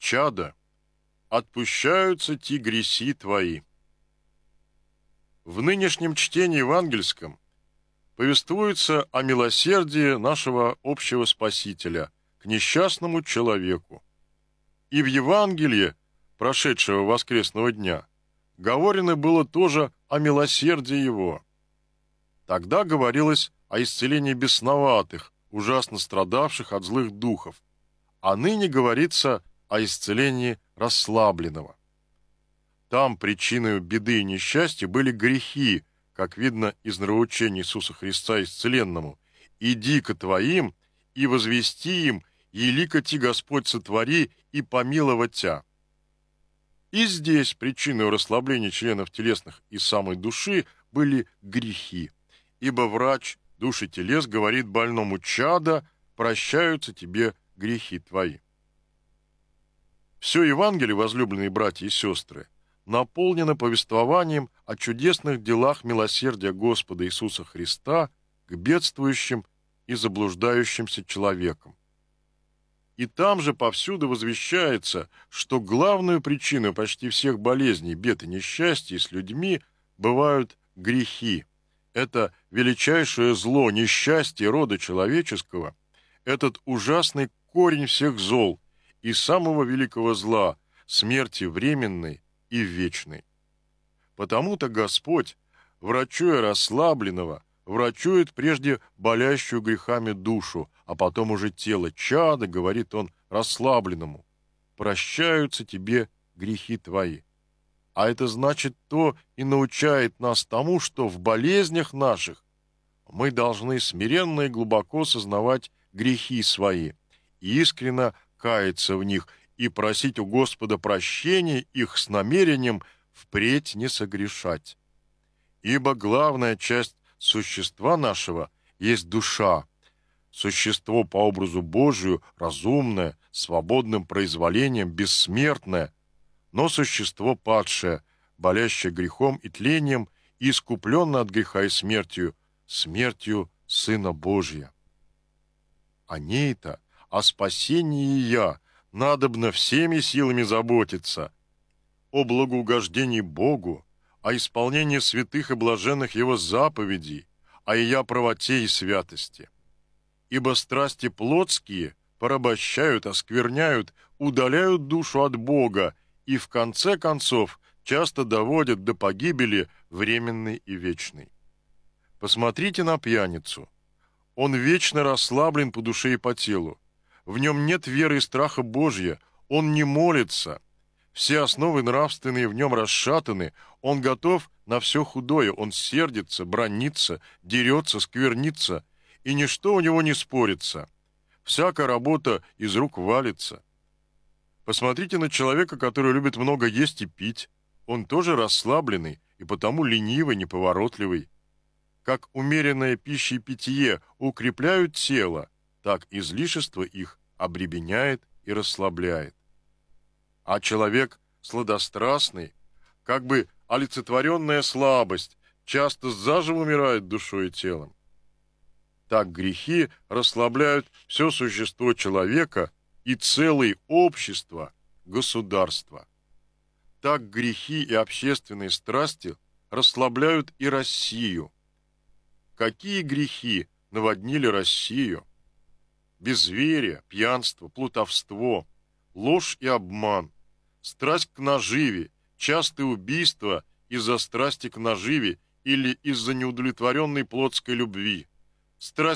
чада, отпущаются ти греси твои». В нынешнем чтении евангельском повествуется о милосердии нашего общего Спасителя к несчастному человеку. И в Евангелии прошедшего воскресного дня говорено было тоже о милосердии Его. Тогда говорилось о исцелении бесноватых, ужасно страдавших от злых духов, а ныне говорится о исцелении расслабленного. Там причиной беды и несчастья были грехи, как видно из нравоучения Иисуса Христа исцеленному: «Иди ко твоим, и возвести им, елико ти Господь сотвори, и помиловать тя». И здесь причиной расслабления членов телесных и самой души были грехи, ибо врач души телес говорит больному: «Чада, прощаются тебе грехи твои». Все Евангелие, возлюбленные братья и сестры, наполнено повествованием о чудесных делах милосердия Господа Иисуса Христа к бедствующим и заблуждающимся человекам. И там же повсюду возвещается, что главную причиной почти всех болезней, бед и несчастий с людьми бывают грехи. Это величайшее зло, несчастье рода человеческого, этот ужасный корень всех зол и самого великого зла, смерти временной и вечной. Потому-то Господь, врачуя расслабленного, врачует прежде болящую грехами душу, а потом уже тело. «Чадо, — говорит он расслабленному, — прощаются тебе грехи твои». А это значит то и научает нас тому, что в болезнях наших мы должны смиренно и глубоко сознавать грехи свои, и искренно каяться в них, и просить у Господа прощения их с намерением впредь не согрешать. Ибо главная часть существа нашего есть душа, существо по образу Божию, разумное, свободным произволением, бессмертное, но существо падшее, болящее грехом и тлением, и искупленное от греха и смертью Сына Божия. О ней-то, о спасении я, надобно всеми силами заботиться, о благоугождении Богу, о исполнении святых и блаженных Его заповедей, о Ее правоте и святости. Ибо страсти плотские порабощают, оскверняют, удаляют душу от Бога и в конце концов часто доводят до погибели временной и вечной. Посмотрите на пьяницу. Он вечно расслаблен по душе и по телу. В нем нет веры и страха Божья, он не молится. Все основы нравственные в нем расшатаны, он готов на все худое, он сердится, бранится, дерется, сквернится, и ничто у него не спорится. Всякая работа из рук валится. Посмотрите на человека, который любит много есть и пить. Он тоже расслабленный и потому ленивый, неповоротливый. Как умеренная пища и питье укрепляют тело, так излишество их обребеняет и расслабляет. А человек сладострастный, как бы олицетворенная слабость, часто заживо умирает душой и телом. Так грехи расслабляют все существо человека и целое общество, государство. Так грехи и общественные страсти расслабляют и Россию. Какие грехи наводнили Россию? Безверие, пьянство, плутовство, ложь и обман, страсть к наживе, частые убийства из-за страсти к наживе или из-за неудовлетворенной плотской любви, страсть